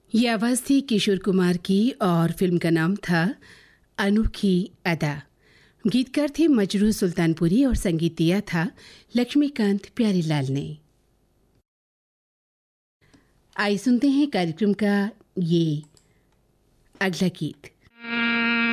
ये आवाज़ थी किशोर कुमार की और फिल्म का नाम था अनोखी अदा। गीतकार थे मजरूह सुल्तानपुरी और संगीत दिया था लक्ष्मीकांत प्यारीलाल ने। आइए सुनते हैं कार्यक्रम का ये अगला गीत।